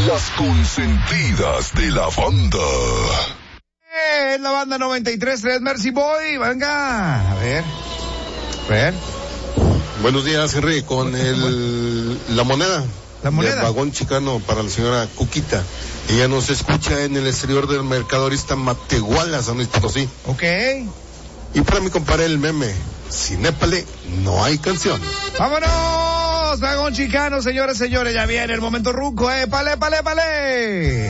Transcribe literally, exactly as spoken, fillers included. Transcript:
Las consentidas de la banda. Eh, la banda noventa y tres tres, Mercy Boy, venga, a ver, a ver. Buenos días, Henry, con el, la moneda. La moneda. Del vagón chicano para la señora Cuquita. Ella nos escucha en el exterior del mercadorista Matehuala, San Luis Potosí. Ok. Y para mi compadre el meme, sin épale no hay canción. ¡Vámonos! Vagón chicano, señores, señores, ya viene el momento ruco, eh, pale, pale, pale.